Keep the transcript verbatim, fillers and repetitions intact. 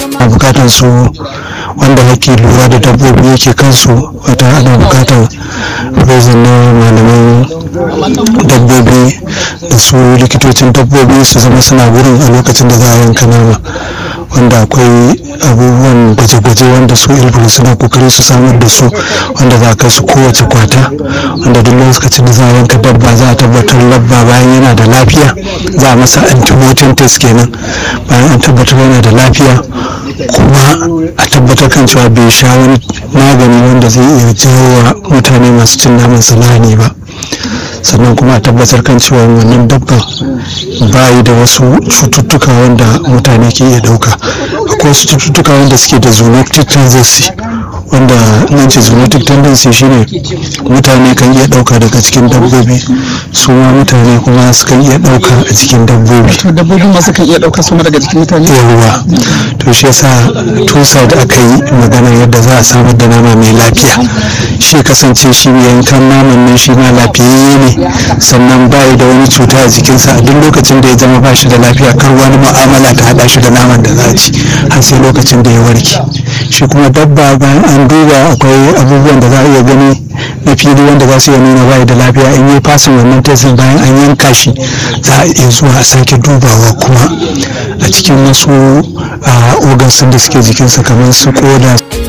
a bukatar su wanda yake lura da dabbobi yake kansu, wata ana bukatar rezin na malaman dabbobi da su likitocin dabbobi su zama suna wurin a lokacin da za a yanka nama, wanda akwai abubuwan gwaje-gwaje wanda su ilbiri suna kokari su samar da su, wanda za a kai su kowace kwata, wanda duk lokacin da za a yanka dabba za a tabbatar labba bayan yana da lafiya za a masa antibiotic test kenan, bayan an tabbatar yana da lafiya kuma a tabbatar kan cewa bai sha wani magani wanda zai iya jawo wa mutane masu cin naman lahani ba, sannan kuma a tabbatar kan cewa wannan dabba bayi da wasu cututtuka wanda mutane ke iya dauka. Akwai wasu cututtuka wanda suke da zoonotic tendency, wanda nan ce zoonotic tendency shine mutane kan iya dauka daga cikin dabbobi, su ma mutane kuma su kan iya dauka a cikin dabbobi. To dabbobi ma su kan iya dauka su ma daga cikin mutane? Yawwa, to shi yasa tusa da aka yi magana yadda za a samar da nama mai lafiya, shi kasance shi yankan naman nan shi ma lafiyayye ne, sannan bayi da wani cuta a jikinsa. A duk lokacin da ya zama ba shi da lafiya kar wani mu'amala ta hada shi da naman da za a ci har sai lokacin da ya warke. Shi kuma dabba bayan an duba akwai abubuwan da za a iya gani na fili wanda za su iya nuna bayi da lafiya, in yi fasin wannan testin bayan an yanka shi za a iya zuwa a sake dubawa kuma a cikin wasu organs da suke jikinsa kamar su koda.